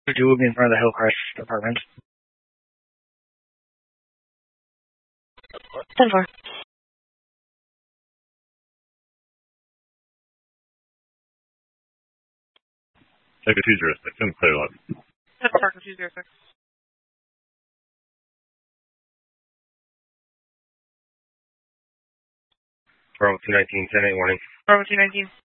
2 will be in front of the Hillcrest apartment. 10-4. Take a 206 and clear left. 10-4, 206. Bravo 219, 10-8 warning. Bravo 219.